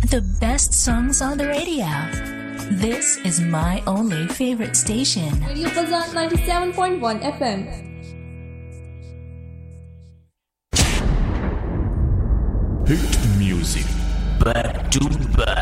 The best songs on the radio. This is my only favorite station. Radio Pulsar 97.1 FM. Hit music back to back.